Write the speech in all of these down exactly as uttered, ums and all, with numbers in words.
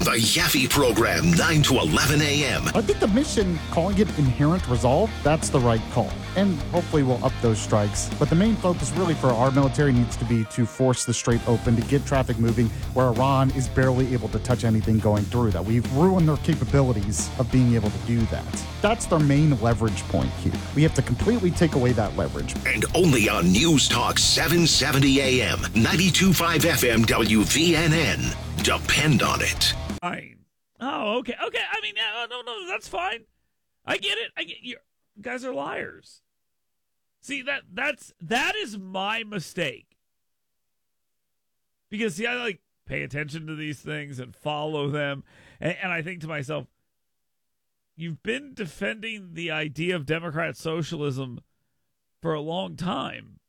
The Yaffe Program, nine to eleven a.m. I think the mission, calling it Inherent Resolve, that's the right call. And hopefully we'll up those strikes. But the main focus really for our military needs to be to force the Strait open, to get traffic moving where Iran is barely able to touch anything going through that. We've ruined their capabilities of being able to do that. That's their main leverage point here. We have to completely take away that leverage. And only on News Talk seven seventy a.m., ninety-two point five F M W V N N. Depend on it. Fine. Oh, okay. Okay. I mean, no, no, no, that's fine. I get it. I get you guys are liars. See, that that's that is my mistake. Because see, I like pay attention to these things and follow them, and, and I think to myself, you've been defending the idea of Democrat socialism for a long time.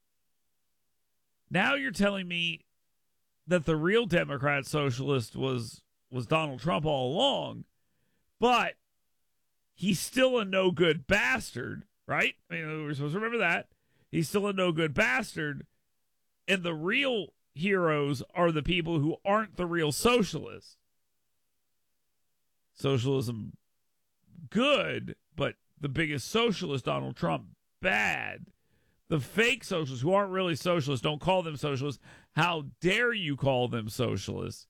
Now you're telling me that the real Democrat socialist was was Donald Trump all along, but he's still a no-good bastard, right? I mean, we're supposed to remember that. He's still a no-good bastard, and the real heroes are the people who aren't the real socialists. Socialism, good, but the biggest socialist, Donald Trump, bad. The fake socialists who aren't really socialists, don't call them socialists. How dare you call them socialists?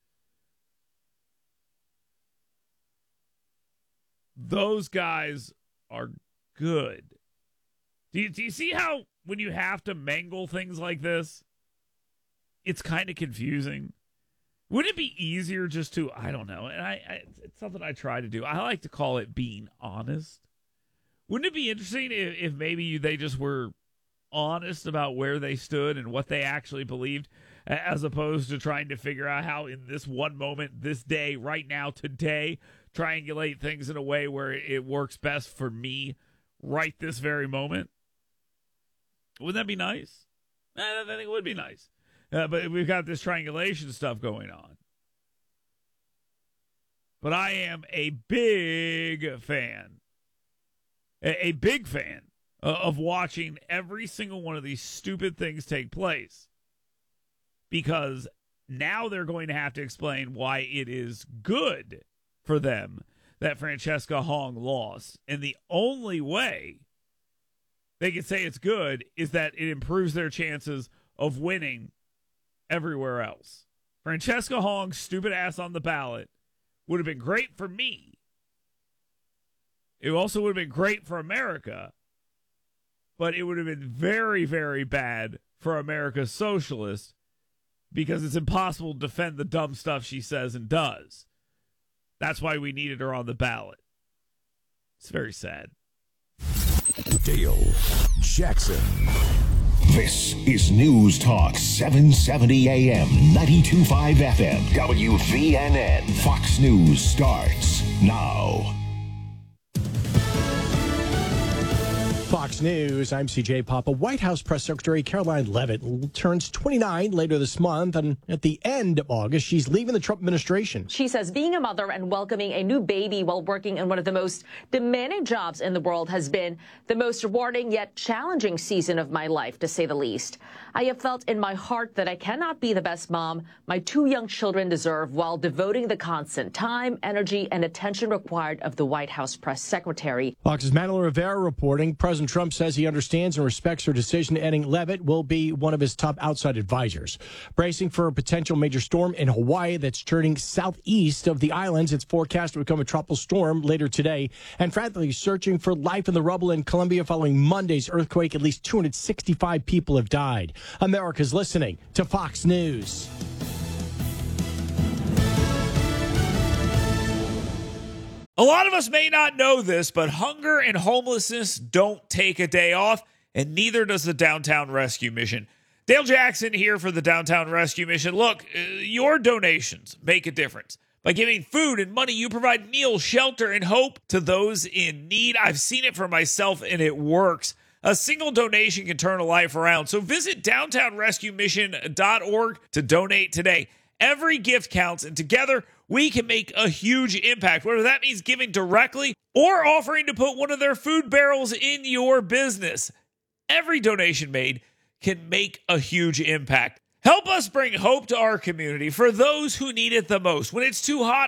Those guys are good. Do you, do you see how when you have to mangle things like this, it's kind of confusing? Wouldn't it be easier just to, I don't know, and I, I it's something I try to do. I like to call it being honest. Wouldn't it be interesting if, if maybe you, they just were honest about where they stood and what they actually believed, as opposed to trying to figure out how in this one moment, this day, right now, today, triangulate things in a way where it works best for me right this very moment? Wouldn't that be nice? I think it would be nice. Uh, but we've got this triangulation stuff going on. But I am a big fan, a, a big fan of watching every single one of these stupid things take place, because now they're going to have to explain why it is good for them that Francesca Hong lost. And the only way they can say it's good is that it improves their chances of winning everywhere else. Francesca Hong's stupid ass on the ballot would have been great for me. It also would have been great for America, but it would have been very, very bad for America's socialists, because it's impossible to defend the dumb stuff she says and does. That's why we needed her on the ballot. It's very sad. Dale Jackson. This is News Talk seven seventy a.m., ninety-two point five F M, W V N N. Fox News starts now. Fox News, I'm C J Papa. White House Press Secretary Caroline Leavitt turns twenty-nine later this month, and at the end of August, she's leaving the Trump administration. She says being a mother and welcoming a new baby while working in one of the most demanding jobs in the world has been the most rewarding yet challenging season of my life, to say the least. I have felt in my heart that I cannot be the best mom my two young children deserve while devoting the constant time, energy, and attention required of the White House Press Secretary. Fox's Manuel Rivera reporting President Trump says he understands and respects her decision, adding Leavitt will be one of his top outside advisors. Bracing for a potential major storm in Hawaii that's turning southeast of the islands. It's forecast to become a tropical storm later today. And frantically searching for life in the rubble in Colombia following Monday's earthquake. At least two hundred sixty-five people have died. America's listening to Fox News. A lot of us may not know this, but hunger and homelessness don't take a day off, and neither does the Downtown Rescue Mission. Dale Jackson here for the Downtown Rescue Mission. Look, uh, your donations make a difference. By giving food and money, you provide meals, shelter, and hope to those in need. I've seen it for myself, and it works. A single donation can turn a life around. So visit downtown rescue mission dot org to donate today. Every gift counts, and together we can make a huge impact, whether that means giving directly or offering to put one of their food barrels in your business. Every donation made can make a huge impact. Help us bring hope to our community for those who need it the most. When it's too hot